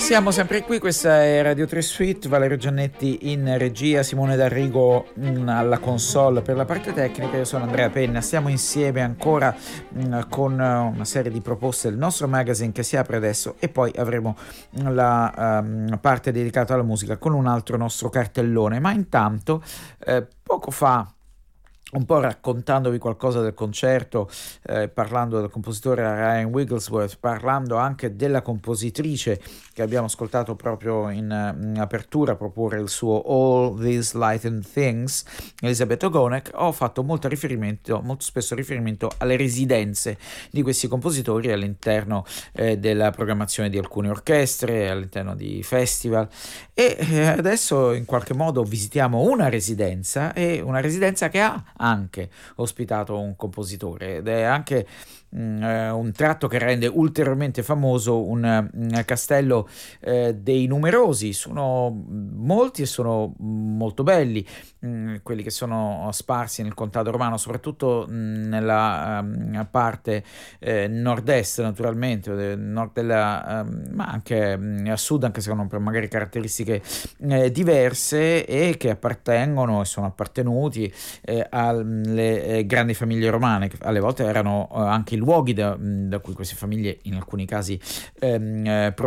Siamo sempre qui, questa è Radio 3 Suite, Valerio Giannetti in regia, Simone D'Arrigo alla console per la parte tecnica, io sono Andrea Penna, stiamo insieme ancora con una serie di proposte del nostro magazine che si apre adesso e poi avremo la parte dedicata alla musica con un altro nostro cartellone, ma intanto poco fa, un po' raccontandovi qualcosa del concerto, parlando del compositore Ryan Wigglesworth, parlando anche della compositrice che abbiamo ascoltato proprio in apertura proporre il suo All These Light and Things, Elizabeth Ogonek, ho fatto molto spesso riferimento alle residenze di questi compositori all'interno della programmazione di alcune orchestre, all'interno di festival, e adesso in qualche modo visitiamo una residenza che ha anche ospitato un compositore ed è anche un tratto che rende ulteriormente famoso un castello dei numerosi, sono molti e sono molto belli, quelli che sono sparsi nel Contado Romano, soprattutto nella parte nord-est, naturalmente, nord della, ma anche a sud, anche se hanno magari caratteristiche diverse, e che appartengono e sono appartenuti alle grandi famiglie romane, che alle volte erano anche i luoghi da cui queste famiglie in alcuni casi